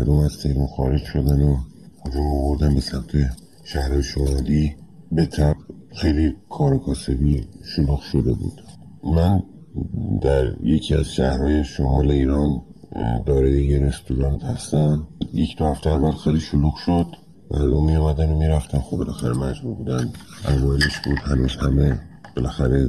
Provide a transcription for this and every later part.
مردم از تهران خارج شدن و هجوم آوردن به سمت شهر شمالی. به طب خیلی کار کاسبی شلوغ شده بود. من در یکی از شهرهای شمال ایران دارای یه رستوران هستم. 1-2 هفته اول خیلی شلوغ شد، مردم می اومدن و می رفتن. خب بالاخره مجبور بودن، اوایلش بود هنوز همه بالاخره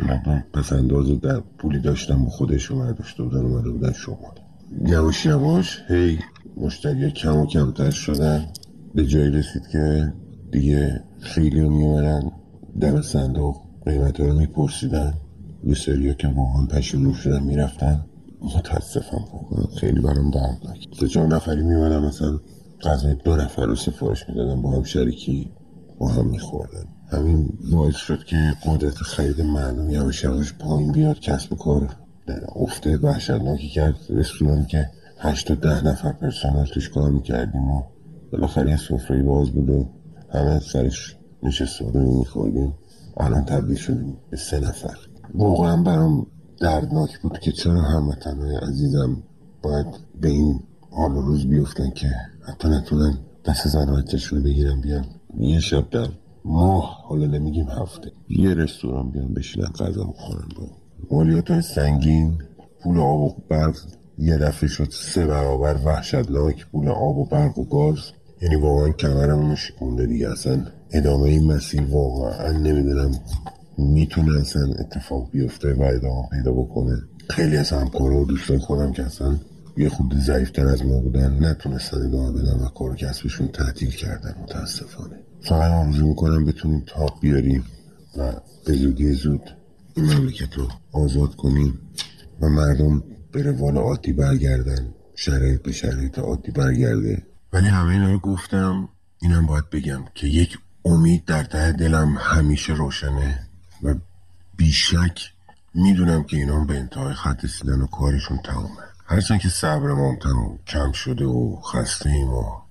پسنداز در پولی داشتن و خودشو برداشته بودن اومده بودن شمال. یواش یواش هی مشتری کم و کمتر شدن، به جایی رسید که دیگه خیلی رو می اومدن دم صندوق قیمت رو می پرسیدن. یه سری که واقعا پشیمون شدن می رفتن. متاسفم واقعا، خیلی برام دردناک. 3-4 نفری می اومدن مثلا غذای 2 نفر رو سفارش می دادن، با هم شریکی با هم می خوردن. همین باعث شد که قدرت خرید مردم یواش یواش پایین بیاد. کسب و کار در افته وحشتناکی کرد. رستورانی که 8-10 نفر پرسنل توش کار میکردیم و بالاخره یه سفره باز بود و همه سرش نشسته بودیم میخوردیم، الان تبدیل شدیم به 3 نفر. واقعا برام دردناک بود که چرا هموطنهای عزیزم باید به این حال و روز بیفتن که حتی نتونن دست زن و بچه‌شون بگیرن بیان یه شب در ماه، حالا نمیگیم هفته، یه رستوران بیان بشینن غذا بخورن. با مالیات‌های سنگین، پول آب و برق یه دفعه شد 3 برابر وحشتناک. پول آب و برق و گاز، یعنی واقعا کمرمون شکونده دیگه. اصلا ادامه این مسیر واقعا نمیدونم میتونه اصلا اتفاق بیفته و ادامه پیدا بکنه. خیلی از همکارا و دوستان خودم که اصلا یه خود ضعیفتر از ما بودن نتونستن ادامه بدن و کار کسبشون تعطیل کردن متاسفانه. فقط آرزو میکنم بتونیم تاب بیاریم و به زودی زود این مملکت رو آزاد کنیم و مردم به روال عادی برگردن، شرایط به شرایط عادی برگرده. ولی همه اینا رو گفتم، اینم باید بگم که یک امید در ته دلم همیشه روشنه و بیشک میدونم که اینا به انتهای خط رسیدن و کارشون تمومه. هرچند که صبر ما کم شده و خسته ایم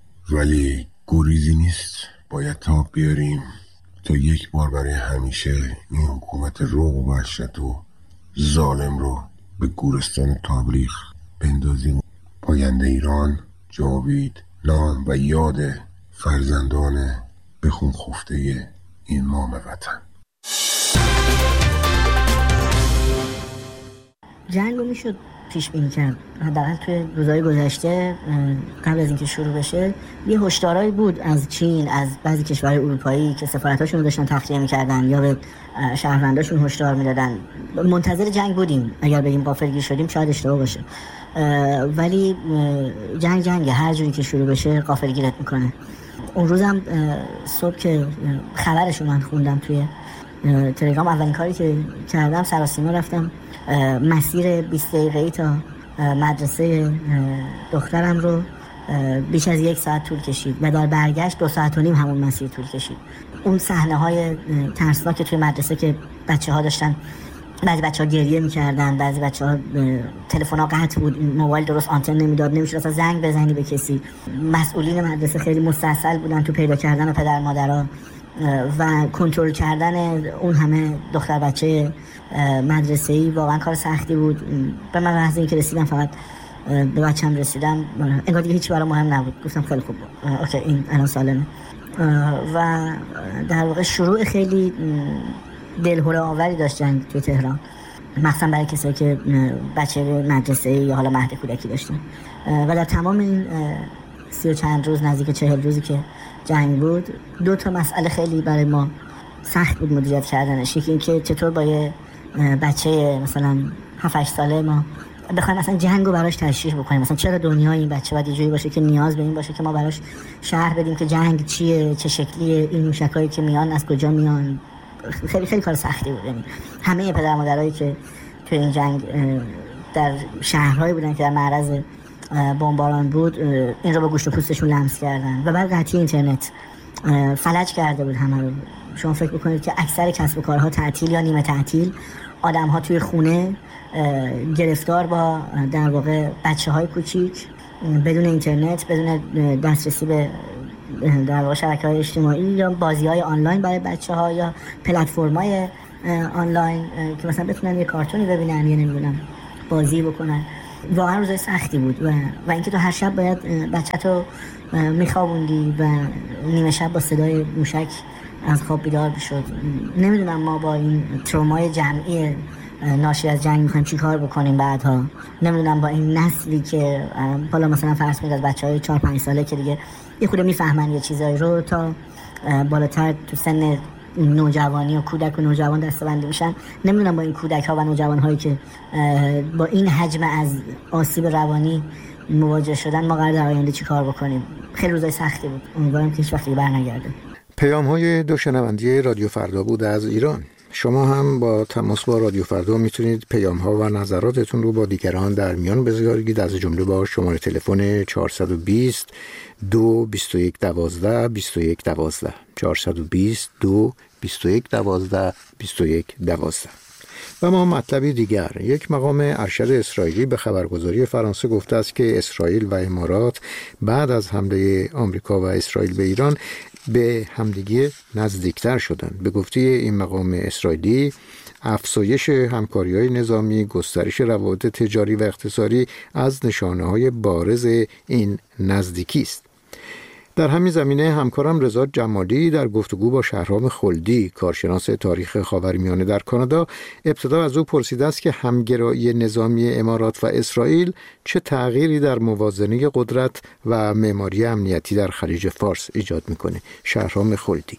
ولی گریزی نیست، باید تاب بیاریم تا یک بار برای همیشه این حکومت رعب و وحشت و ظالم رو به گورستان تاریخ بندازیم. پاینده ایران، جاوید، نام و یاد فرزندان بخون خفته این مام وطن. جنگ رو میشد پیش بینی کرد. حداقل توی روزهای گذشته قبل از اینکه شروع بشه یه هشدارایی بود از چین، از بعضی کشورهای اروپایی که سفارتاشون رو داشتن تخلیه می‌کردن یا به شهرونداشون هشدار میدادن. منتظر جنگ بودیم. اگر بگیم غافلگیر شدیم شاید اشتباه باشه، ولی جنگ هر جوری که شروع بشه غافلگیرت میکنه. اون روزم صبح که خبرشو من خوندم توی تلگرام، اولین کاری که کردم سراسیمه رفتم مسیر 20 دقیقه‌ای تا مدرسه دخترم رو بیش از 1 ساعت طول کشید و در برگشت 2 ساعت و نیم همون مسیر طول کشید. اون صحنه‌های ترسناک توی مدرسه که بچه‌ها داشتن، بعضی بچه‌ها گریه می‌کردن، بعضی بچه‌ها تلفن‌ها قطع بود، موبایل درست آنتن نمیداد، نمی‌شد اصلا زنگ بزنی به کسی. مسئولین مدرسه خیلی مستعسل بودن تو پیدا کردن پدر مادرها و کنترل کردن اون همه دختر بچه مدرسه‌ای. واقعا کار سختی بود. به من لحظه اینکه رسیدم فقط به بچه‌م رسیدم، انگار دیگه هیچ برام مهم نبود. گفتم خیلی خوب بود، اوکی این الان سالمه. و در واقع شروع خیلی دلهره آوری داشت جنگ توی تهران، مخصوصا برای کسایی که بچه مدرسه‌ای یا حالا مهد کودکی داشتن. و در تمام این 30 و چند روز، نزدیک 40 روزی که جنگ بود، 2 تا مسئله خیلی برای ما سخت بود مدیریت کردنش. یکی این که چطور با یه بچه مثلا 7-8 ساله ما بخوایم مثلا جنگ رو براش تشریح بکنیم. مثلا چرا دنیای این بچه باید یه جوری باشه که نیاز به این باشه که ما براش شرح بدیم که جنگ چیه، چه شکلیه، این موشکایی که میان از کجا میان. خیلی خیلی کار سختی بود. یعنی همه پدر مادرایی که توی این جنگ در شهرهایی بودن که در معرض بمباران بود، این رو با گوشت و پوستشون لمس کردن. و بعد قطعی اینترنت فلج کرده بود همه رو. شما فکر بکنید که اکثر کسب و کارها تعطیل یا نیمه تعطیل، آدم‌ها توی خونه گرفتار با در واقع بچه‌های کوچیک، بدون اینترنت، بدون دسترسی به در واقع شبکه‌های اجتماعی یا بازی‌های آنلاین برای بچه‌ها یا پلتفرم‌های آنلاین که مثلا بتونن یه کارتونی ببینن یا نمی‌دونم بازی بکنن. واقعا روزای سختی بود و اینکه تو هر شب باید بچه‌تو میخوابوندی و نیمه شب با صدای موشک از خواب بیدار بشد. نمیدونم ما با این ترومای جمعی ناشی از جنگ میخوایم چی کار بکنیم بعدها. نمیدونم با این نسلی که بالا مثلا فرض کنید از بچهای 4-5 ساله که دیگه یه خورده میفهمن یه چیزایی رو تا بالاتر تو سن نوجوانی و کودک و نوجوان دسته‌بندی میشن. نمیدونم با این کودک ها و نوجوان هایی که با این حجم از آسیب روانی مواجه شدن ما قرار در آینده چی کار بکنیم. خیلی روزای سختی بود. امیدوارم که هیچ وقتی برنگرده. پیام های دو شنونده رادیو فردا بود از ایران. شما هم با تماس با رادیو فردا میتونید پیام ها و نظراتتون رو با دیگران در میان بذارید، از جمله با شماره تلفن 420 221 12 21 12 420 221 12 21 12. و ما مطلبی دیگر. یک مقام ارشد اسرائیلی به خبرگزاری فرانسه گفته است که اسرائیل و امارات بعد از حمله آمریکا و اسرائیل به ایران به همدیگه نزدیکتر شدند. به گفته این مقام اسرائیلی، افزایش همکاری‌های نظامی، گسترش روابط تجاری و اقتصادی از نشانه‌های بارز این نزدیکی است. در همین زمینه همکارم رضا جمالی در گفتگو با شهرام خلدی، کارشناس تاریخ خاورمیانه در کانادا، ابتدا از او پرسیده است که همگرایی نظامی امارات و اسرائیل چه تغییری در موازنه قدرت و معماری امنیتی در خلیج فارس ایجاد میکنه. شهرام خلدی: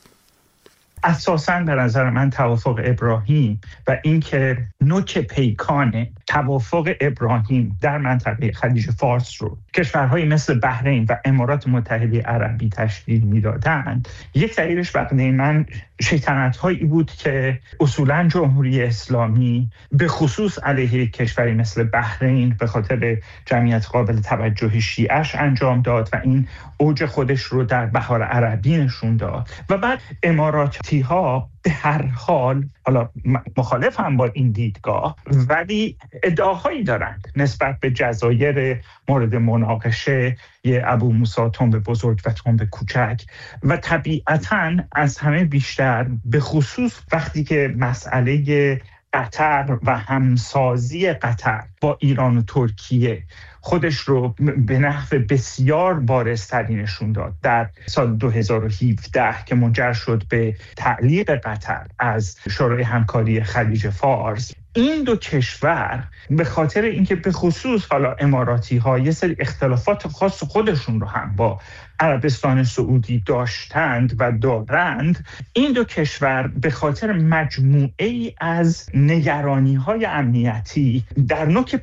اساساً به نظر من توافق ابراهیم و اینکه نوک پیکان توافق ابراهیم در منطقه خلیج فارس رو کشورهای مثل بحرین و امارات متحده عربی تشکیل میدادند، یک دلیلش بقیه من شیطنت‌هایی بود که اصولاً جمهوری اسلامی به خصوص علیه کشوری مثل بحرین به خاطر جمعیت قابل توجه شیعش انجام داد و این اوج خودش رو در بهار عربی نشون داد. و بعد اماراتی ها به هر حال، حالا مخالف هم با این دیدگاه، ولی ادعاهایی دارند نسبت به جزایر مورد مناقشه، یه ابو موسی تنب بزرگ و تنب کوچک، و طبیعتاً از همه بیشتر به خصوص وقتی که مسئله قطر و همسازی قطر با ایران و ترکیه خودش رو به نحو بسیار بارزتری نشون داد در سال 2017 که منجر شد به تعلیق قطر از شورای همکاری خلیج فارس. این دو کشور به خاطر اینکه به خصوص حالا اماراتی ها یه سری اختلافات خاص خودشون رو هم با عربستان سعودی داشتند و دارند، این دو کشور به خاطر مجموعه ای از نگرانی های امنیتی در نوک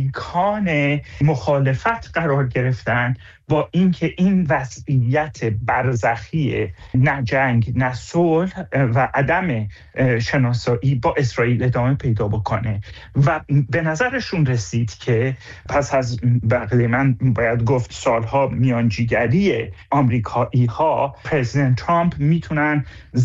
پیکان مخالفت قرار گرفتن با اینکه این وضعیت برزخی نه جنگ نه صلح و عدم شناسایی با اسرائیل ادامه پیدا بکنه. و به نظرشون رسید که پس از بقیه من باید گفت سالها میانجیگری آمریکایی ها، پرزیدنت ترامپ میتونن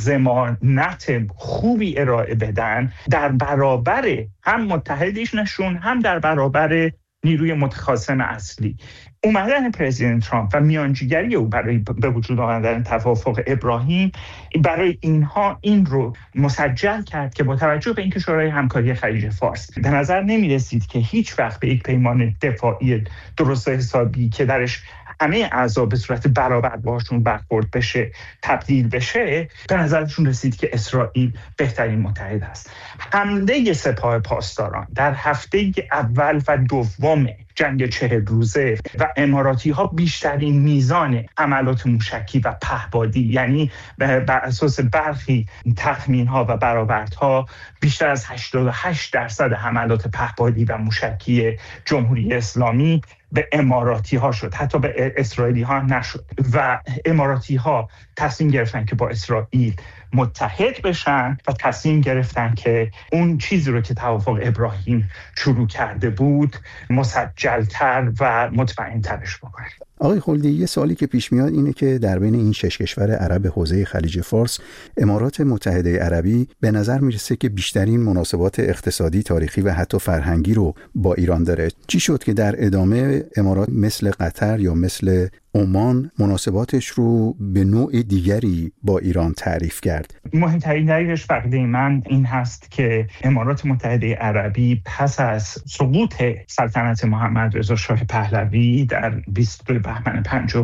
ضمانت خوبی ارائه بدن در برابر هم متحدینشون هم در برابر نیروی متخاصم اصلی. اومدن پرزیدنت ترامپ و میانجیگری او برای به وجود آوردن توافق ابراهیم برای اینها این رو مسجل کرد که با توجه به اینکه شورای همکاری خلیج فارس به نظر نمی رسید که هیچ وقت به یک پیمان دفاعی درست حسابی که درش همه اعضا به صورت برابر باشون برخورد بشه تبدیل بشه، به نظرشون رسید که اسرائیل بهترین متحد است. حمله سپاه پاسداران در هفته اول و دوم جنگ 40 روزه و اماراتی ها بیشترین میزان حملات موشکی و پهپادی، یعنی بر اساس برخی تخمین ها و برآوردها بیشتر از 88% حملات پهپادی و موشکی جمهوری اسلامی به اماراتی ها شد، حتی به اسرائیلی ها نشد. و اماراتی ها تصمیم گرفتن که با اسرائیل متحد بشن و تصمیم گرفتن که اون چیزی رو که توافق ابراهیم شروع کرده بود مسجلتر و مطمئن‌ترش بکنن. آقای خلدی، یه سوالی که پیش میاد اینه که در بین این 6 کشور عرب حوزه خلیج فارس، امارات متحده عربی به نظر میرسه که بیشترین مناسبات اقتصادی، تاریخی و حتی فرهنگی رو با ایران داره. چی شد که در ادامه امارات مثل قطر یا مثل عمان مناسباتش رو به نوع دیگری با ایران تعریف کرد. مهمترین دلیلش فقط من این هست که امارات متحده عربی پس از سقوط سلطنت محمد رضا شاه پهلوی در 22 بهمن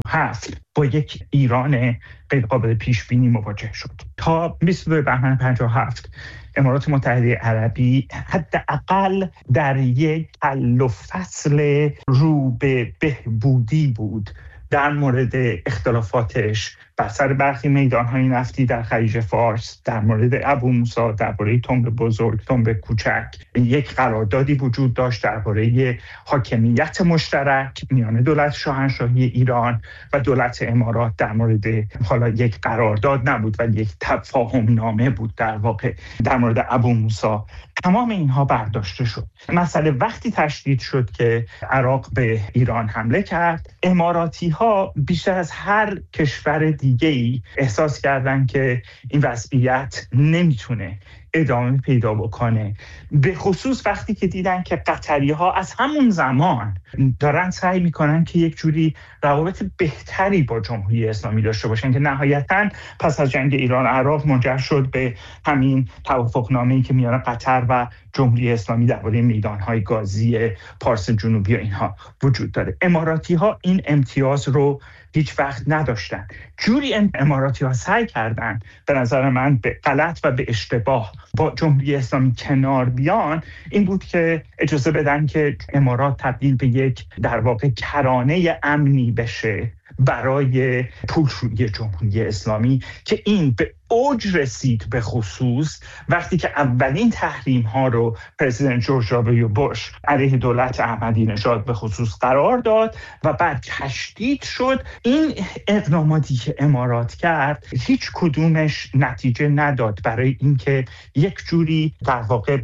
57 با یک ایران غیر قابل پیش بینی مواجه شد. تا 22 بهمن 57 امارات متحده عربی حداقل در یک حل و فصل رو به بهبودی بود در مورد اختلافاتش بر سر برخی میدان‌های نفتی در خلیج فارس، در مورد ابو موسی، درباره تنب بزرگ، تنب کوچک. یک قراردادی وجود داشت درباره حاکمیت مشترک میان دولت شاهنشاهی ایران و دولت امارات. در مورد حالا یک قرارداد نبود ولی یک تفاهم نامه بود در واقع در مورد ابو موسی. تمام اینها برداشته شد. مسئله وقتی تشدید شد که عراق به ایران حمله کرد، اماراتی‌ها بیشتر از هر کشور دیگه‌ای احساس کردن که این وضعیت نمیتونه ادامه پیدا بکنه، به خصوص وقتی که دیدن که قطری‌ها از همون زمان دارن سعی میکنن که یک جوری روابط بهتری با جمهوری اسلامی داشته باشن که نهایتاً پس از جنگ ایران عراق منجر شد به همین توافقنامه‌ای که میان قطر و جمهوری اسلامی درباره میدان‌های گازی پارس جنوبی و اینها وجود داره. اماراتی‌ها این امتیاز رو هیچ وقت نداشتن. جوری اماراتی‌ها سعی کردن به نظر من به غلط و به اشتباه با جمهوری اسلامی کنار بیان، این بود که اجازه بدن که امارات تبدیل به یک در واقع کرانه امنی بشه برای پولشویی جمهوری اسلامی که این به اوج رسید، به خصوص وقتی که اولین تحریم ها رو پرزیدنت جورج دابلیو بوش علیه دولت احمدی نژاد به خصوص قرار داد و بعد تشدید شد. این اقداماتی که امارات کرد هیچ کدومش نتیجه نداد برای اینکه یک جوری در واقع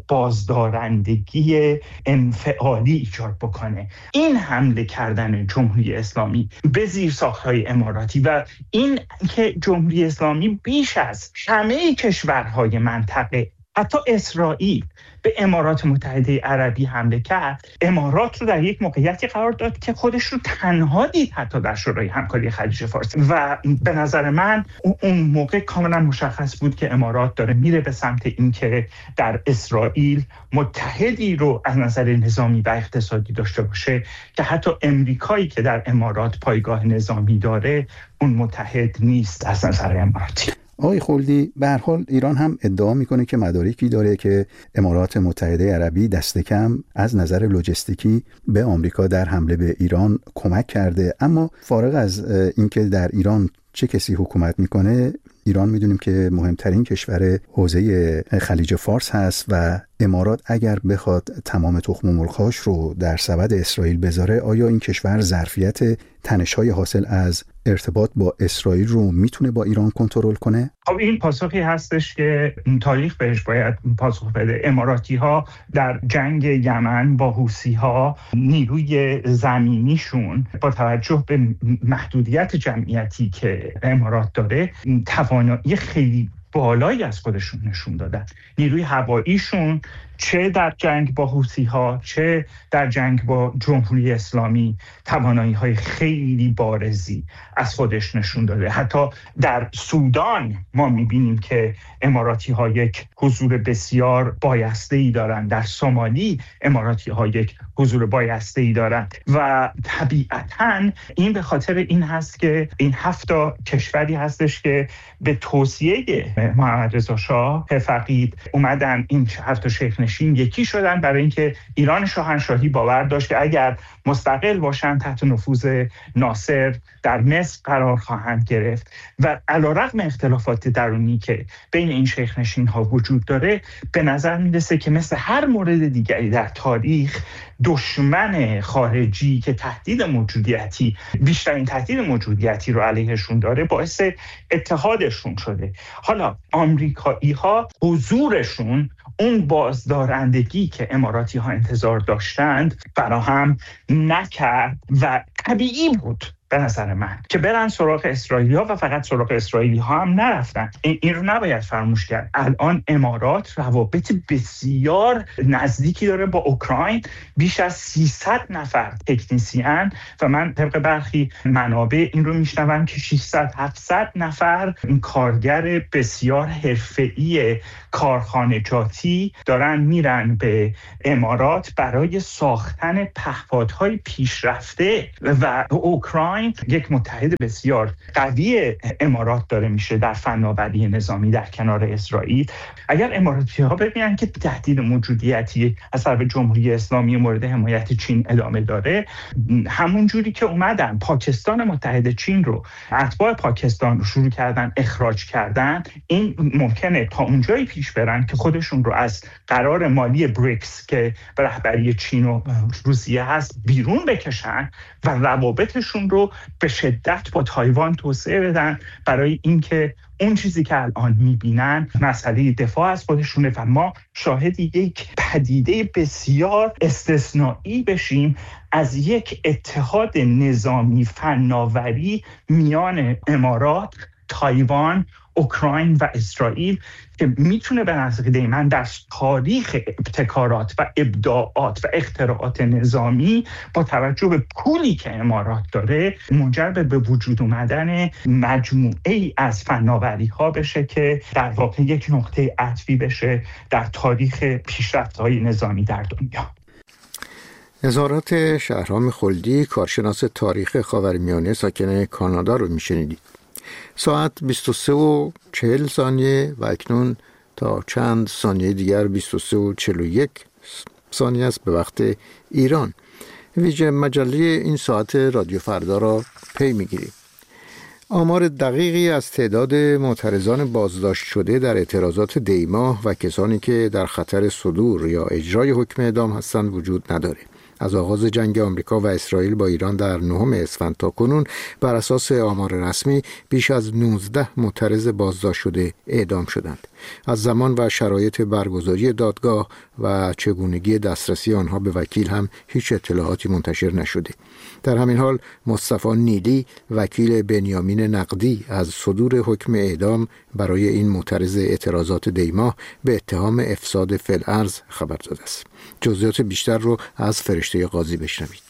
بازدارندگی انفعالی ایجاد بکنه. این حمله کردن جمهوری اسلامی به زیرساخت‌های اماراتی و این که جمهوری اسلامی بیش از همه کشورهای منطقه، حتی اسرائیل، به امارات متحده عربی حمله کرد، امارات رو در یک موقعیتی قرار داد که خودش رو تنها دید حتی در شورای همکاری خلیج فارس. و به نظر من اون موقع کاملا مشخص بود که امارات داره میره به سمت اینکه در اسرائیل متحدی رو از نظر نظامی و اقتصادی داشته باشه که حتی امریکایی که در امارات پایگاه نظامی داره اون متحد نیست از نظر اماراتی. آقای خلدی، به هر حال ایران هم ادعا میکنه که مدارکی داره که امارات متحده عربی دست کم از نظر لوجستیکی به آمریکا در حمله به ایران کمک کرده. اما فارغ از اینکه در ایران چه کسی حکومت میکنه، ایران میدونیم که مهمترین کشور حوزه خلیج فارس هست و امارات اگر بخواد تمام تخم مرغ‌هاش رو در سبد اسرائیل بذاره، آیا این کشور ظرفیت تنش‌های حاصل از ارتباط با اسرائیل رو میتونه با ایران کنترل کنه؟ خب این پاسخی هستش که تاریخ بهش باید پاسخ بده. اماراتی‌ها در جنگ یمن با حوثی‌ها نیروی زمینیشون با توجه به محدودیت جمعیتی که امارات داره توانایی خیلی بالایی از خودشون نشون دادن. نیروی هواییشون چه در جنگ با حوثی‌ها چه در جنگ با جمهوری اسلامی توانایی‌های خیلی بارزی از خودش نشون داده. حتی در سودان ما می‌بینیم که اماراتی‌ها یک حضور بسیار بایسته‌ای دارن. در سومالی اماراتی‌ها یک حضور بایسته‌ای دارن و طبیعتاً این به خاطر این هست که این 7 کشوری هستش که به توصیه محمد رضا شاه فقید اومدن این 7 شیخ نشین یکی شدن برای اینکه ایران شاهنشاهی باور داشت که اگر مستقل باشن تحت نفوذ ناصر در مصر قرار خواهند گرفت و علیرغم اختلافات درونی که بین این شیخ نشین ها وجود داره، به نظر میرسه که مثل هر مورد دیگری در تاریخ دشمن خارجی که تهدید موجودیتی بیشترین تهدید موجودیتی رو علیهشون داره باعث اتحادشون شده. حالا آمریکایی ها حضورشون اون بازدارندگی که اماراتی ها انتظار داشتند فراهم نکرد و طبیعی بود به نظر من که برن سراغ اسرائیلی‌ها و فقط سراغ اسرائیلی‌ها هم نرفتن. این رو نباید فراموش کرد. الان امارات روابط بسیار نزدیکی داره با اوکراین، بیش از 300 نفر تکنیسیان و من طبق برخی منابع این رو میشنوم که 600-700 نفر کارگر بسیار حرفه‌ای کارخانجاتی دارن میرن به امارات برای ساختن پهپادهای پیشرفته و اوکراین یک متحد بسیار قوی امارات داره میشه در فناوری نظامی در کنار اسرائیل. اگر اماراتی‌ها ببینن که تهدید موجودیتی از طرف جمهوری اسلامی مورد حمایت چین ادامه داره، همون جوری که اومدن پاکستان متحد چین رو، اتباع پاکستان رو شروع کردن اخراج کردن، این ممکنه تا اونجایی پیش برن که خودشون رو از قرار مالی بریکس که به رهبری چین و روسیه هست بیرون بکشن و روابطشون رو به شدت با تایوان توسعه بدن برای اینکه اون چیزی که الان میبینن مسئله دفاع از خودشونه و ما شاهد یک پدیده بسیار استثنایی بشیم از یک اتحاد نظامی فناوری میان امارات، تایوان، اوکراین و اسرائیل که میتونه به نظر من در تاریخ ابتکارات و ابداعات و اختراعات نظامی با توجه به پولی که امارات داره منجر به وجود اومدن مجموعه ای از فناوری ها بشه که در واقع یک نقطه عطفی بشه در تاریخ پیشرفت‌های نظامی در دنیا. نظارت شهرام خلدی، کارشناس تاریخ خاورمیانه ساکن کانادا رو میشنیدید. ساعت 23:40 و اکنون تا چند ثانیه دیگر 23:41 است به وقت ایران. ویژه مجله این ساعت رادیو فردا را پی میگیریم. آمار دقیقی از تعداد معترضان بازداشت شده در اعتراضات دی‌ماه و کسانی که در خطر صدور یا اجرای حکم اعدام هستند وجود نداره. از آغاز جنگ آمریکا و اسرائیل با ایران در 9 اسفند تا کنون بر اساس آمار رسمی بیش از 19 معترض بازداشت شده اعدام شدند. از زمان و شرایط برگزاری دادگاه و چگونگی دسترسی آنها به وکیل هم هیچ اطلاعاتی منتشر نشده. در همین حال مصطفی نیلی وکیل بنیامین نقدی از صدور حکم اعدام برای این معترض اعتراضات دی‌ماه به اتهام افساد فی‌الارض خبر داده است. جزئیات بیشتر رو از فرشته قاضی بشنوید.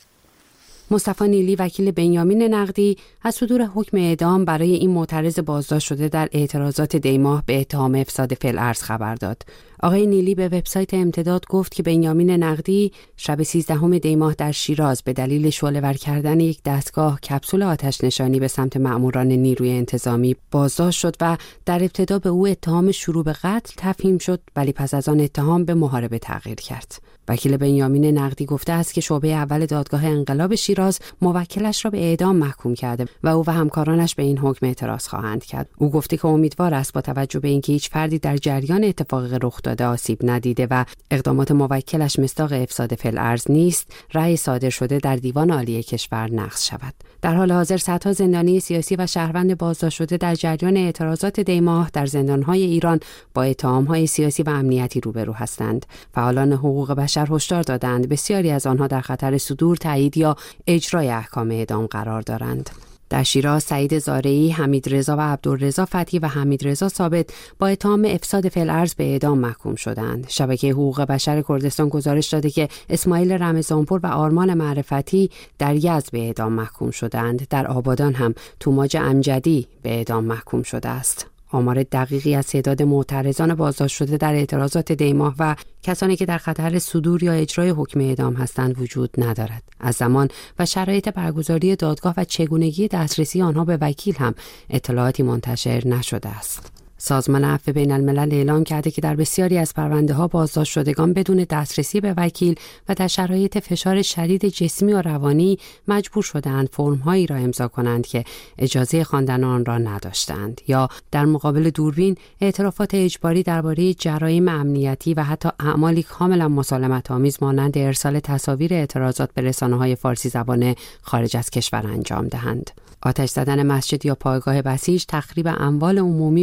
مصطفی نیلی وکیل بنیامین نقدی از صدور حکم اعدام برای این معترض بازداشت شده در اعتراضات دی‌ماه به اتهام افساد فی‌الارض خبر داد. آقای نیلی به وبسایت امتداد گفت که بنیامین نقدی شب 13 دی‌ماه در شیراز به دلیل شعله‌ور کردن یک دستگاه کپسول آتش نشانی به سمت مأموران نیروی انتظامی بازداشت شد و در ابتدا به او اتهام شروع به قتل تفهیم شد، ولی پس از آن اتهام به محاربه تغییر کرد. وکیل بنیامین نقدی گفته است که شعبه اول دادگاه انقلاب شیراز موکلش را به اعدام محکوم کرده و او و همکارانش به این حکم اعتراض خواهند کرد. او گفته که امیدوار است با توجه به اینکه هیچ فردی در جریان اتفاق رخ داده آسیب ندیده و اقدامات موکلش مصداق افساد فی‌الارض نیست، رأی صادر شده در دیوان عالی کشور نقض شود. در حال حاضر صدها زندانی سیاسی و شهروند بازداشت شده در جریان اعتراضات دی‌ماه در زندان‌های ایران با اتهام‌های سیاسی و امنیتی روبرو هستند. فعالان حقوق بشر هشدار دادند بسیاری از آنها در خطر صدور، تایید یا اجرای احکام اعدام قرار دارند. در شیراز سعید زارعی، حمید رضا و عبدالرضا فتحی و حمید رضا ثابت با اتهام افساد فی‌الارض به اعدام محکوم شدند. شبکه حقوق بشر کردستان گزارش داده که اسماعیل رمضانپور و آرمان معرفتی در یزد به اعدام محکوم شدند. در آبادان هم توماج امجدی به اعدام محکوم شده است. آمار دقیقی از تعداد معترضان بازداشت شده در اعتراضات دی‌ماه و کسانی که در خطر صدور یا اجرای حکم اعدام هستند وجود ندارد. از زمان و شرایط برگزاری دادگاه و چگونگی دسترسی آنها به وکیل هم اطلاعاتی منتشر نشده است. سازمان عفو بین الملل اعلام کرده که در بسیاری از پرونده‌ها بازداشت شدگان بدون دسترسی به وکیل و در شرایط فشار شدید جسمی و روانی مجبور شدند فرم‌هایی را امضا کنند که اجازه خواندن آن را نداشتند یا در مقابل دوربین اعترافات اجباری درباره جرایم امنیتی و حتی اعمالی کاملا مسالمت‌آمیز مانند ارسال تصاویر اعتراضات به رسانه‌های فارسی زبان خارج از کشور انجام دهند. آتش زدن مسجد یا پایگاه بسیج، تخریب اموال عمومی و درگیری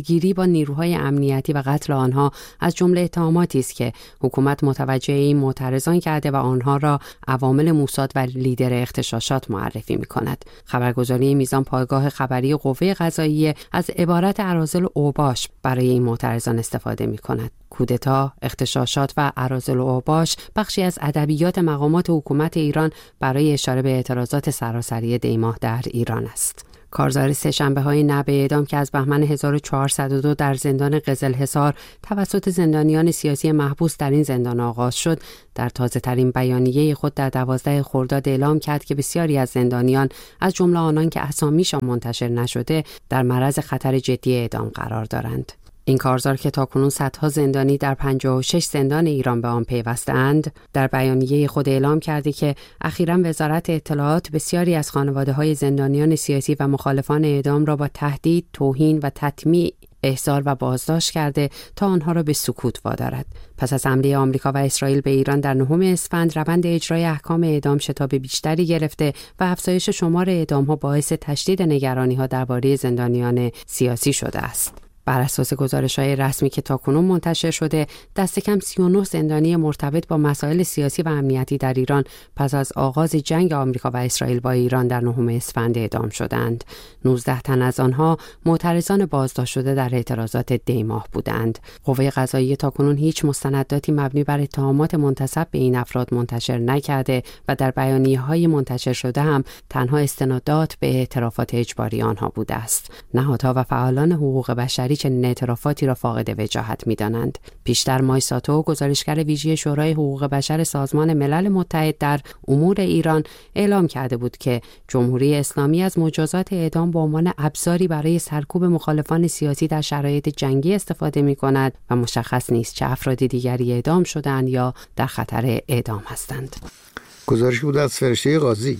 درگیری با نیروهای امنیتی و قتل آنها از جمله اتهاماتی است که حکومت متوجه این معترضان کرده و آنها را عوامل موساد و لیدر اغتشاشات معرفی می‌کند. خبرگزاری میزان پایگاه خبری قوه قضاییه از عبارت اراذل اوباش برای این معترضان استفاده می‌کند. کودتا، اغتشاشات و اراذل اوباش بخشی از ادبیات مقامات حکومت ایران برای اشاره به اعتراضات سراسری دیماه در ایران است. کارزار سه‌شنبه‌های نعب اعدام که از بهمن 1402 در زندان قزلحصار توسط زندانیان سیاسی محبوس در این زندان آغاز شد، در تازه‌ترین بیانیه خود در 12 خرداد اعلام کرد که بسیاری از زندانیان از جمله آنان که اسامیشان منتشر نشده در معرض خطر جدی اعدام قرار دارند. این کارزار که تاکنون صدها زندانی در 56 زندان ایران به آن پیوسته‌اند، در بیانیه خود اعلام کرده که اخیراً وزارت اطلاعات بسیاری از خانواده‌های زندانیان سیاسی و مخالفان اعدام را با تهدید، توهین و تطمیع احضار و بازداشت کرده تا آنها را به سکوت وادارد. پس از حمله آمریکا و اسرائیل به ایران در 9 اسفند، روند اجرای احکام اعدام شتاب بیشتری گرفته و افزایش شمار اعدام‌ها باعث تشدید نگرانی‌ها درباره زندانیان سیاسی شده است. بر اساس گزارش‌های رسمی که تاکنون منتشر شده، دست کم 39 زندانی مرتبط با مسائل سیاسی و امنیتی در ایران پس از آغاز جنگ آمریکا و اسرائیل با ایران در 9 اسفند اعدام شدند. 19 تن از آنها معترضان بازداشت شده در اعتراضات دیماه بودند. قوه قضاییه تاکنون هیچ مستنداتی مبنی بر اتهامات منتسب به این افراد منتشر نکرده و در بیانیه‌های منتشر شده هم تنها استنادات به اعترافات اجباری آنها بوده است. نهادها و فعالان حقوق بشری چنین اعترافاتی را فاقد وجاهت می‌دانند. پیشتر مایساتو، گزارشگر ویژه شورای حقوق بشر سازمان ملل متحد در امور ایران، اعلام کرده بود که جمهوری اسلامی از مجازات اعدام به عنوان ابزاری برای سرکوب مخالفان سیاسی در شرایط جنگی استفاده می‌کند و مشخص نیست چه افراد دیگری اعدام شدند یا در خطر اعدام هستند. گزارش بود از فرشته قاضی.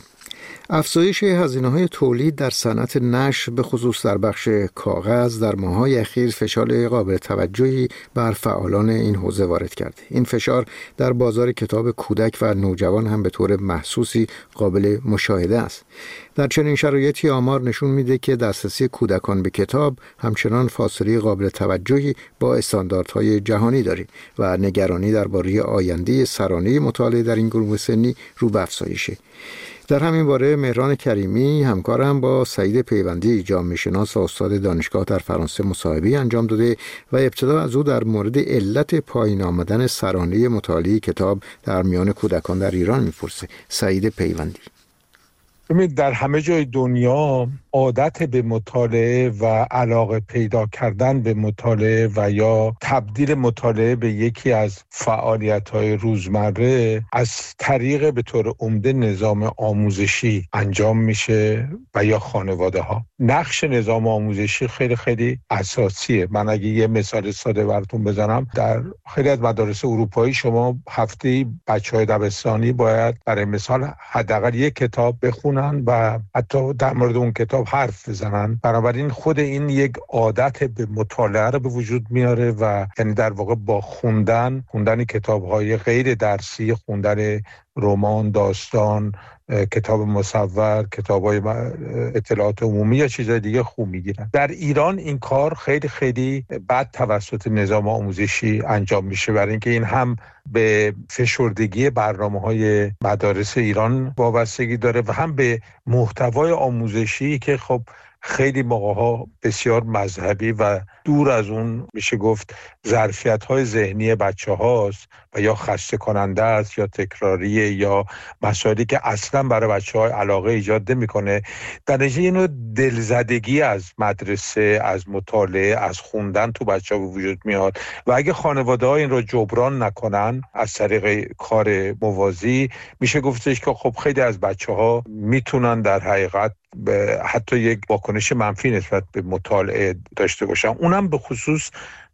افزایش هزینه‌های تولید در صنعت نشر به خصوص در بخش کاغذ در ماه‌های اخیر فشار قابل توجهی بر فعالان این حوزه وارد کرده. این فشار در بازار کتاب کودک و نوجوان هم به طور محسوسی قابل مشاهده است. در چنین شرایطی آمار نشون میده که دسترسی کودکان به کتاب همچنان فاصله قابل توجهی با استانداردهای جهانی داره و نگرانی درباره آینده سرانه مطالعه در این گروه سنی رو به افزایشه. در همین باره مهران کریمی همکارم با سعید پیوندی، جامعه شناس و استاد دانشگاه در فرانسه، مصاحبه انجام داده و ابتدا از او در مورد علت پایین آمدن سرانه مطالعه کتاب در میان کودکان در ایران میپرسه. سعید پیوندی: در همه جای دنیا عادت به مطالعه و علاقه پیدا کردن به مطالعه و یا تبدیل مطالعه به یکی از فعالیت‌های روزمره از طریق به طور عمده نظام آموزشی انجام میشه و یا خانواده‌ها. نقش نظام آموزشی خیلی خیلی اساسیه. من اگه یه مثال ساده براتون بزنم، در خیلی از مدارس اروپایی شما هفته‌ای بچه‌های دبستانی باید برای مثال حداقل یک کتاب بخونن و حتی در مورد اون کتاب حرف بزنن. بنابراین خود این یک عادت به مطالعه رو به وجود میاره و یعنی در واقع با خوندن کتاب‌های غیر درسی، خوندن رمان، داستان، کتاب مصور، کتاب‌های اطلاعات عمومی یا چیزای دیگه خوب میگیرن. در ایران این کار خیلی خیلی بد توسط نظام آموزشی انجام میشه، برای اینکه این هم به فشردگی برنامه‌های مدارس ایران وابستگی داره و هم به محتوای آموزشی که خب خیلی موقع‌ها بسیار مذهبی و دور از اون میشه گفت ظرفیت‌های ذهنی بچه‌هاست و یا خسته کننده است یا تکراریه یا مسائلی که اصلا برای بچه‌ها علاقه ایجاد نمی‌کنه. در نتیجه اینو دلزدگی از مدرسه، از مطالعه، از خوندن تو بچه‌ها به وجود میاد و اگه خانواده‌ها این رو جبران نکنن از طریق کار موازی، میشه گفتش که خب خیلی از بچه‌ها میتونن در حقیقت حتی یک واکنش منفی نسبت به مطالعه داشته باشن. اونم به خصوص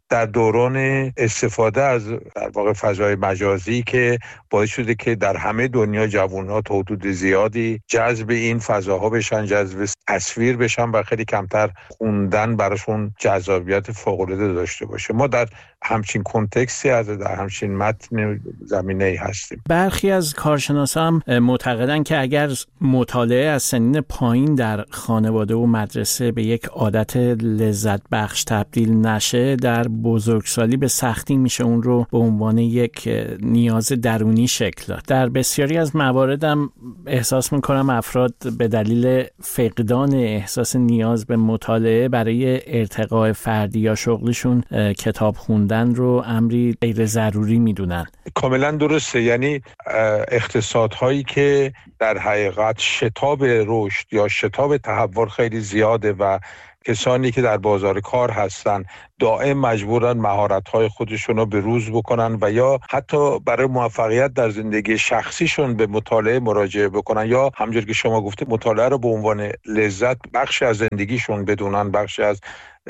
در دوران استفاده از در واقع فضای مجازی که باعث شده که در همه دنیا جوان‌ها تا حدود زیادی جذب این فضاها بشن، جذب تصویر بشن و خیلی کمتر خوندن براشون جذابیت فوق‌العاده داشته باشه. ما در همچین کنتکستی در همچین متن زمینه‌ای هستیم. برخی از کارشناسا هم معتقدن که اگر مطالعه از سنین پایین در خانواده و مدرسه به یک عادت لذت بخش تبدیل نشه، در بزرگسالی به سختی میشه اون رو به عنوان یک نیاز درونی شکل داد. در بسیاری از مواردم احساس میکنم افراد به دلیل فقدان احساس نیاز به مطالعه برای ارتقاء فردی یا شغلشون کتاب خوندن رو امری غیر ضروری میدونن. کاملا درسته. یعنی اقتصادهایی که در حقیقت شتاب رشد یا شتاب تحول خیلی زیاده و کسانی که در بازار کار هستن دائم مجبورن مهارت‌های خودشون رو به روز بکنن و یا حتی برای موفقیت در زندگی شخصیشون به مطالعه مراجعه بکنن یا همونجوری که شما گفته مطالعه رو به عنوان لذت بخشی از زندگیشون بدونن، بخشی از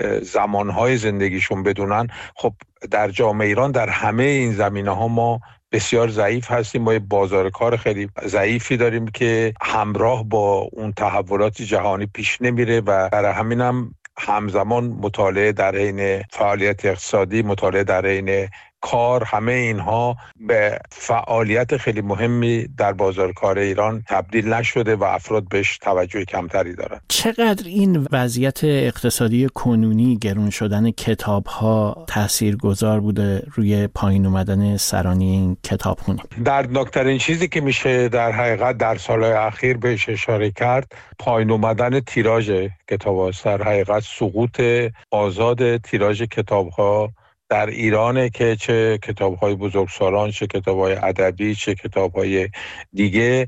زمانهای زندگیشون بدونن. خب در جامعه ایران در همه این زمینه‌ها ما بسیار ضعیف هستیم. ما یه بازار کار خیلی ضعیفی داریم که همراه با اون تحولات جهانی پیش نمیره و برای همین هم همزمان مطالعه در حین فعالیت اقتصادی، مطالعه در حین کار، همه اینها به فعالیت خیلی مهمی در بازار کار ایران تبدیل نشده و افراد بهش توجه کمتری دارن. چقدر این وضعیت اقتصادی کنونی، گرون شدن کتاب‌ها تاثیرگذار بوده روی پایین اومدن سرانی این کتابخوانی؟ دردناکترین چیزی که میشه در حقیقت در سالهای اخیر بهش اشاره کرد پایین اومدن تیراژ کتاب‌ها، در حقیقت سقوط آزاد تیراژ کتاب‌ها در ایرانه که چه کتاب‌های بزرگسالان، چه کتاب‌های ادبی، چه کتاب‌های دیگه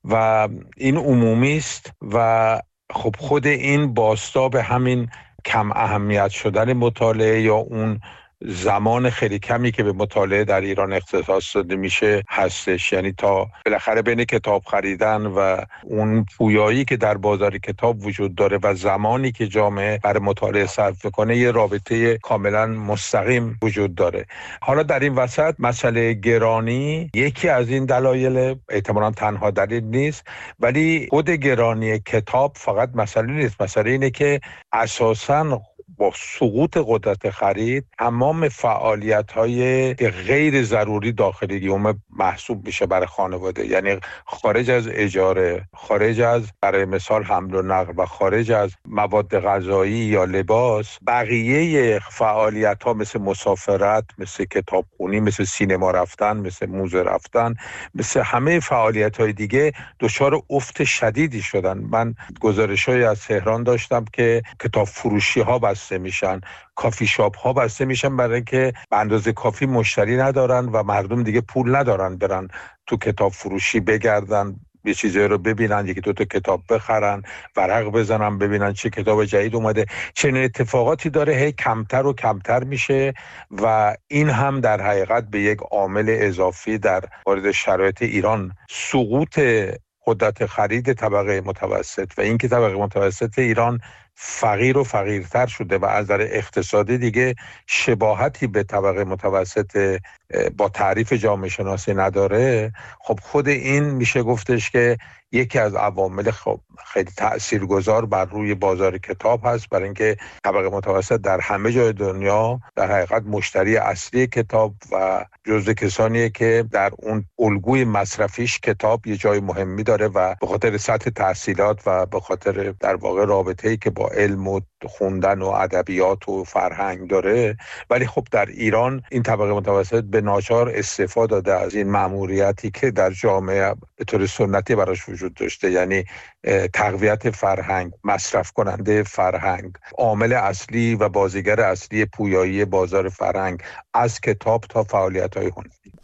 و این عمومی است و خب خود این بازتاب همین کم اهمیت شدن مطالعه یا اون زمان خیلی کمی که به مطالعه در ایران اختصاص داده میشه هستش. یعنی تا بالاخره بین کتاب خریدن و اون پویایی که در بازار کتاب وجود داره و زمانی که جامعه برای مطالعه صرف کنه یه رابطه کاملا مستقیم وجود داره. حالا در این وسط مسئله گرانی یکی از این دلایل، احتمالاً تنها دلیل نیست، ولی خود گرانی کتاب فقط مسئله نیست. مسئله اینه که اساساً با سقوط قدرت خرید تمام فعالیت‌های غیر ضروری داخلی محسوب میشه برای خانواده، یعنی خارج از اجاره، خارج از برای مثال حمل و نقل و خارج از مواد غذایی یا لباس، بقیه فعالیت‌ها مثل مسافرت، مثل کتابخونی، مثل سینما رفتن، مثل موزه رفتن، مثل همه فعالیت‌های دیگه دچار افت شدیدی شدن. من گزارش‌هایی از تهران داشتم که کتاب فروشی‌ها بسته میشن، کافی شاپ ها بسته میشن برای اینکه به اندازه کافی مشتری ندارن و مردم دیگه پول ندارن برن تو کتاب فروشی بگردن، یه چیزی رو ببینن، یکی دو تا کتاب بخرن، ورق بزنن ببینن چه کتاب جدید اومده. چنین اتفاقاتی داره هی کمتر و کمتر میشه و این هم در حقیقت به یک عامل اضافی در مورد شرایط ایران، سقوط قدرت خرید طبقه متوسط و اینکه طبقه متوسط ایران فقیر و فقیرتر شده و از نظر اقتصادی دیگه شباهتی به طبقه متوسط با تعریف جامعه شناسی نداره. خب خود این میشه گفتش که یکی از عوامل خیلی تاثیرگذار بر روی بازار کتاب هست، برای اینکه طبقه متوسط در همه جای دنیا در حقیقت مشتری اصلی کتاب و جزو کسانیه که در اون الگوی مصرفیش کتاب یه جای مهمی داره و به خاطر سطح تحصیلات و به خاطر در واقع رابطه‌ای که با علم و خوندن و ادبیات و فرهنگ داره. ولی خب در ایران این طبقه متوسط به ناچار استفاده داده از این مأموریتی که در جامعه به طور سنتی براش وجود داشته، یعنی تقویت فرهنگ، مصرف کننده فرهنگ، عامل اصلی و بازیگر اصلی پویایی بازار فرهنگ از کتاب تا فعالیت‌های هنری.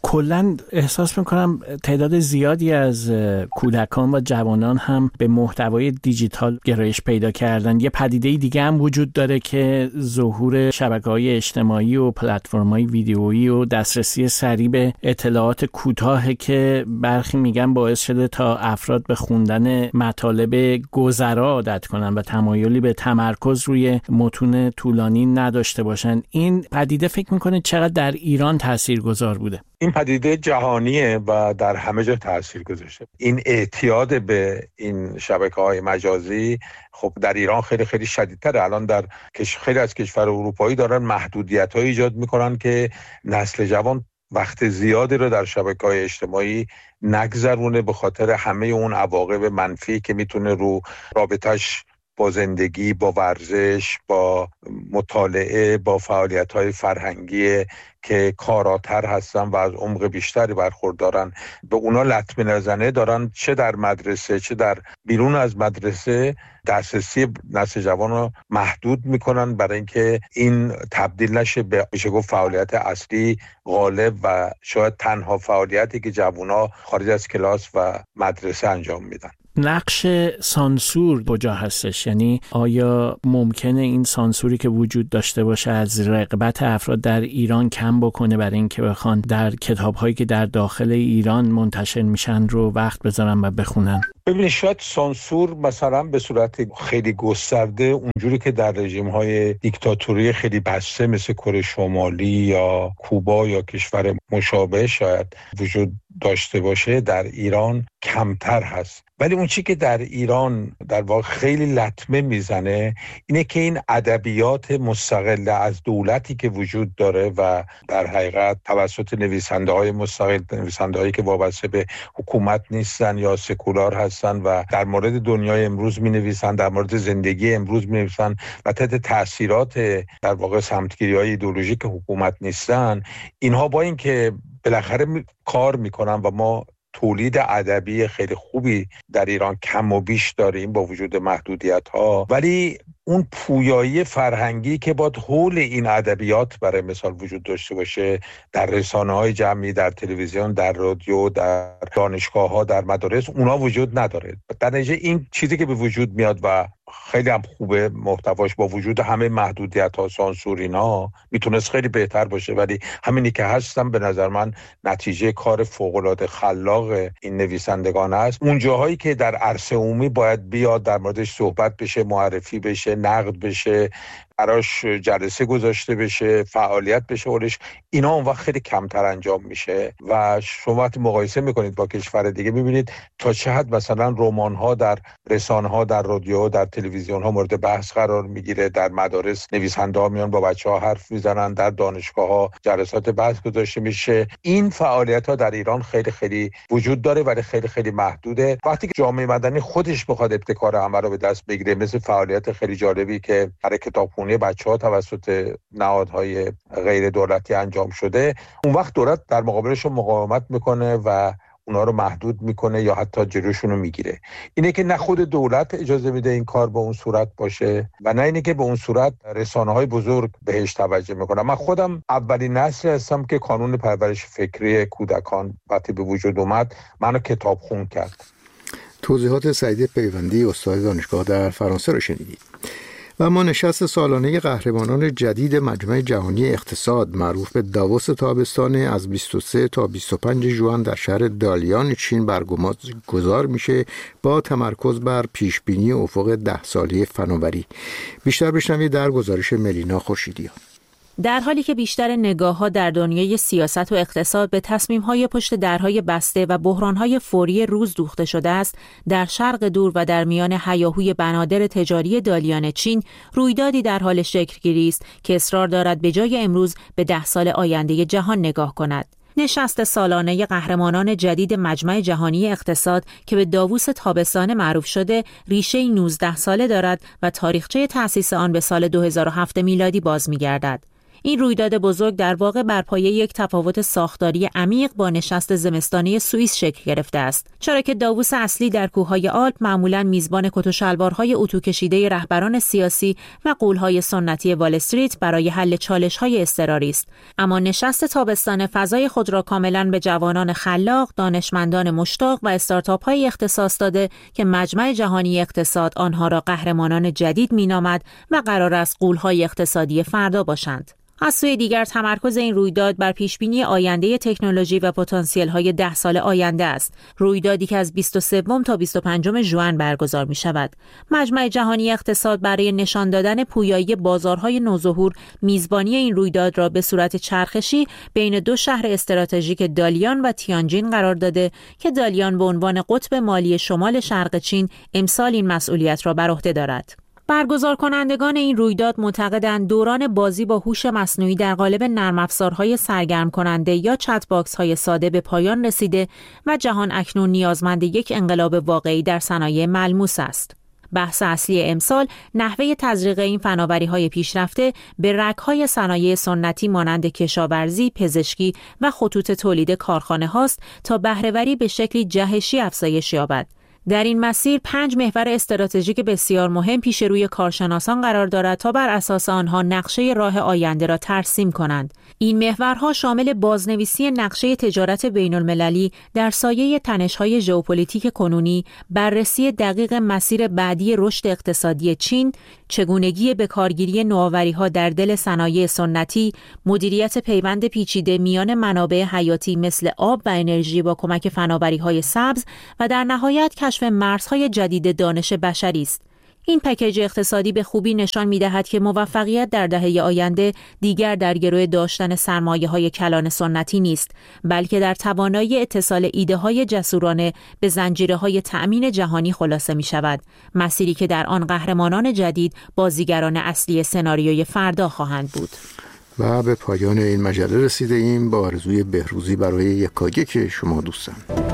کلاً احساس میکنم تعداد زیادی از کودکان و جوانان هم به محتوای دیجیتال گرایش پیدا کردن. یه پدیده دیگه هم وجود داره که ظهور شبکه‌های اجتماعی و پلتفرم‌های ویدیویی و دسترسی سریع به اطلاعات کوتاه که برخی میگن باعث شده تا افراد به خوندن مطالب گذرا عادت کنن و تمایلی به تمرکز روی متون طولانی نداشته باشن. این پدیده فکر میکنه چقدر در ایران تاثیرگذار بوده؟ این پدیده جهانیه و در همه جا تاثیر گذاشته. این اعتیاد به این شبکه‌های مجازی خب در ایران خیلی خیلی شدیدتره. الان در خیلی از کشور اروپایی دارن محدودیت‌های ایجاد میکنن که نسل جوان وقت زیادی رو در شبکه‌های اجتماعی نگذرونه به خاطر همه اون عواقب منفی که میتونه رو رابطش با زندگی، با ورزش، با مطالعه، با فعالیت‌های فرهنگی که کاراتر هستن و از عمق بیشتری برخوردارن به اونا لطمه نزنه دارن، چه در مدرسه چه در بیرون از مدرسه دسترسی نسل جوان رو محدود میکنن برای اینکه این تبدیل نشه به میشه گفت فعالیت اصلی غالب و شاید تنها فعالیتی که جوونا خارج از کلاس و مدرسه انجام میدن. نقش سانسور کجا هستش؟ یعنی آیا ممکنه این سانسوری که وجود داشته باشه از رغبت افراد در ایران کم بکنه برای اینکه بخوان در کتاب‌هایی که در داخل ایران منتشر میشن رو وقت بذارن و بخونن؟ ببینید شاید سانسور مثلا به صورت خیلی گسترده اونجوری که در رژیم‌های دیکتاتوری خیلی بسته مثل کره شمالی یا کوبا یا کشور مشابه شاید وجود داشته باشه، در ایران کمتر هست. ولی اون چی که در ایران در واقع خیلی لطمه میزنه اینه که این ادبیات مستقل از دولتی که وجود داره و در حقیقت توسط نویسنده‌های مستقل، نویسنده‌هایی که وابسته به حکومت نیستن یا سکولار هستن و در مورد دنیای امروز می‌نویسن، در مورد زندگی امروز می‌نویسن و تحت تاثیرات در واقع سمتگیری‌های ایدئولوژیک حکومت نیستن، اینها با اینکه بالاخره کار میکنن و ما تولید ادبی خیلی خوبی در ایران کم و بیش داریم با وجود محدودیت‌ها، ولی اون پویایی فرهنگی که باید حول این ادبیات برای مثال وجود داشته باشه در رسانه‌های جمعی، در تلویزیون، در رادیو، در دانشگاه‌ها، در مدارس، اونا وجود نداره. در نتیجه این چیزی که به وجود میاد و خیلی هم خوبه محتواش با وجود همه محدودیت‌ها، سانسور اینا میتونست خیلی بهتر باشه، ولی همینی که هستم به نظر من نتیجه کار فوق‌العاده خلاق این نویسندگان است. اون جاهایی که در عرصه عمومی باید بیاد در موردش صحبت بشه، معرفی بشه، نقد بشه، براش جلسه گذاشته بشه، فعالیت بشه اولش، اینا اون وقت خیلی کمتر انجام میشه و شما وقتی مقایسه میکنید با کشور دیگه میبینید تا چه حد مثلا رمان‌ها در رسانه‌ها، در رادیو، در تلویزیون‌ها مورد بحث قرار میگیره، در مدارس نویسنده‌ها میان با بچه‌ها حرف میزنن، در دانشگاه‌ها جلسات بحث گذاشته میشه. این فعالیت‌ها در ایران خیلی خیلی وجود داره ولی خیلی خیلی محدوده. وقتی که جامعه مدنی خودش بخواد ابتکار همه رو به دست بگیره، مثل فعالیت خیلی جالبی که برای کتابخونی بچه‌ها توسط نهادهای غیر دولتی انجام شده، اون وقت دولت در مقابلش مقاومت میکنه و اونا رو محدود میکنه یا حتی جلوشون رو میگیره. اینه که نه خود دولت اجازه میده این کار به اون صورت باشه و نه اینه که به اون صورت رسانه‌های بزرگ بهش توجه میکنن. من خودم اولین نسل هستم که قانون پرورش فکری کودکان وقتی به وجود اومد منو کتابخون کرد. توضیحات سعید پیوندی استاد دانشگاه در فرانسه رو شنیدید. و ما نشست سالانه قهرمانان جدید مجمع جهانی اقتصاد معروف به داووس تابستان از 23 تا 25 ژوئن در شهر دالیان چین برگزار میشه با تمرکز بر پیشبینی افق 10 ساله فناوری. بیشتر بشنوید در گزارش ملینا خورشیدیان. در حالی که بیشتر نگاه‌ها در دنیای سیاست و اقتصاد به تصمیم‌های پشت درهای بسته و بحران‌های فوری روز دوخته شده است، در شرق دور و در میان هیاهوی بنادر تجاری دالیان چین رویدادی در حال شکل‌گیری است که اصرار دارد به جای امروز به 10 سال آینده جهان نگاه کند. نشست سالانه قهرمانان جدید مجمع جهانی اقتصاد که به داووس تابستان معروف شده، ریشه 19 ساله دارد و تاریخچه تأسیس آن به سال 2007 میلادی باز می‌گردد. این رویداد بزرگ در واقع بر پایه یک تفاوت ساختاری عمیق با نشست زمستانی سوئیس شکل گرفته است، چرا که داووس اصلی در کوههای آلپ معمولاً میزبان کت و شلوارهای اتو کشیده رهبران سیاسی و غول‌های سنتی وال استریت برای حل چالش‌های اضطراری است. اما نشست تابستان فضای خود را کاملاً به جوانان خلاق، دانشمندان مشتاق و استارتاپ‌های اختصاص داده که مجمع جهانی اقتصاد آنها را قهرمانان جدید می‌نامد و قرار است غول‌های اقتصادی فردا باشند. از سوی دیگر تمرکز این رویداد بر پیشبینی آینده تکنولوژی و پتانسیل‌های 10 سال آینده است. رویدادی که از 23 تا 25 ژوئن برگزار می‌شود. مجمع جهانی اقتصاد برای نشان دادن پویایی بازارهای نوظهور میزبانی این رویداد را به صورت چرخشی بین دو شهر استراتژیک دالیان و تیانجین قرار داده که دالیان به عنوان قطب مالی شمال شرق چین امسال این مسئولیت را بر عهده دارد. برگزار کنندگان این رویداد معتقدند دوران بازی با هوش مصنوعی در قالب نرم افزارهای سرگرم کننده یا چت باکس های ساده به پایان رسیده و جهان اکنون نیازمند یک انقلاب واقعی در صنایع ملموس است. بحث اصلی امسال نحوه تزریق این فناوری‌های پیشرفته به رگ‌های صنایع سنتی مانند کشاورزی، پزشکی و خطوط تولید کارخانه هاست تا بهره‌وری به شکلی جهشی افزایش یابد. در این مسیر 5 محور استراتژیک بسیار مهم پیش روی کارشناسان قرار دارد تا بر اساس آنها نقشه راه آینده را ترسیم کنند. این محورها شامل بازنویسی نقشه تجارت بین‌المللی در سایه تنش‌های ژئوپلیتیک کنونی، بررسی دقیق مسیر بعدی رشد اقتصادی چین، چگونگی به کارگیری نوآوری‌ها در دل صنایع سنتی، مدیریت پیوند پیچیده میان منابع حیاتی مثل آب و انرژی با کمک فناوری‌های سبز و در نهایت کشف مرزهای جدید دانش بشری است. این پکیج اقتصادی به خوبی نشان می‌دهد که موفقیت در دهه آینده دیگر در گرو داشتن سرمایه‌های کلان سنتی نیست، بلکه در توانایی اتصال ایده‌های جسورانه به زنجیره‌های تأمین جهانی خلاصه می‌شود، مسیری که در آن قهرمانان جدید بازیگران اصلی سناریوی فردا خواهند بود. و به پایان این مجله رسیده ایم با آرزوی بهروزی برای یکایک شما دوستان.